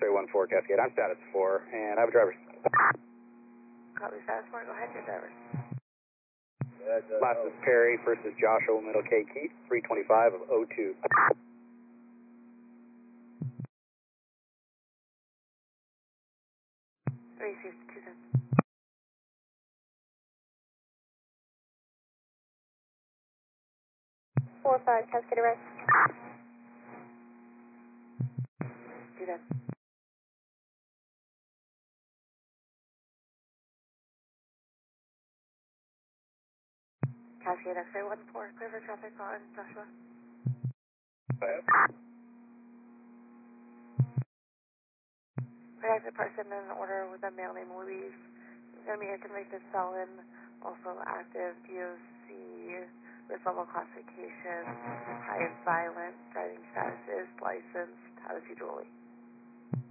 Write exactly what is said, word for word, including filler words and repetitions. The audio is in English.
X-ray one four Cascade. I'm status four, and I have a driver. Copy status four. Go ahead, your driver. Last is Perry, first is Joshua, middle K Keith, three twenty-five of O two. Three six two seven. Four five Cascade arrest. Do that. Cascade X-ray one four. Clear for traffic on Joshua. Protected person in order with a male named Luis. Going to be a convicted felon, also active D O C, risk level classification, high and violent, driving status is licensed, how does he dually?